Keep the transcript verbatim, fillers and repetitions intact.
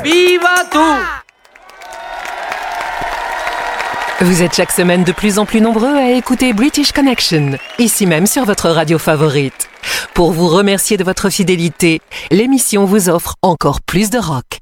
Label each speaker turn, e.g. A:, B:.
A: Viva tout!
B: Vous êtes chaque semaine de plus en plus nombreux à écouter British Connection, ici même sur votre radio favorite. Pour vous remercier de votre fidélité, l'émission vous offre encore plus de rock.